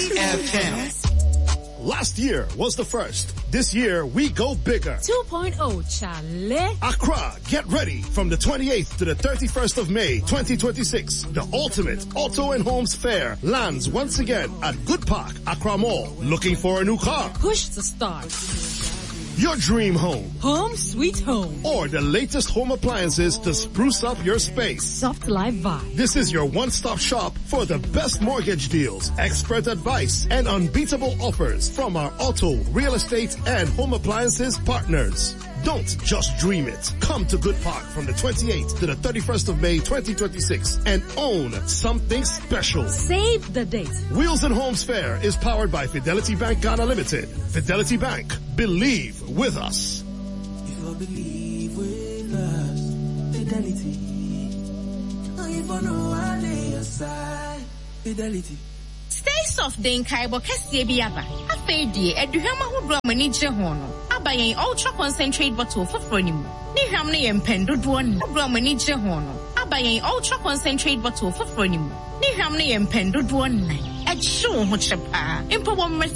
FM. Last year was the first. This year, we go bigger. 2.0, Charlie. Accra, get ready. From the 28th to the 31st of May, 2026, the ultimate auto and homes fair lands once again at Good Park, Accra Mall. Looking for a new car? Push to start. Your dream home. Home sweet home. Or the latest home appliances to spruce up your space. Soft life vibe. This is your one-stop shop for the best mortgage deals, expert advice, and unbeatable offers from our auto, real estate, and home appliances partners. Don't just dream it. Come to Good Park from the 28th to the 31st of May 2026 and own something special. Save the date. Wheels and Homes Fair is powered by Fidelity Bank Ghana Limited. Fidelity Bank. Believe with us. If you believe with us, Fidelity. If you know I lay aside, Fidelity. Stay soft den kaibo kese bi aba. Afei die eduhama hodro amani je ho no. Aba yen ultra concentrate bottle foforo ni mu. Ni hwam ne yen pendodo no. Hodro amani je ho no. Aba yen ultra concentrate bottle foforo ni mu. Ni hwam ne yen pendodo no. Ehye wo ho chepa. Empo wo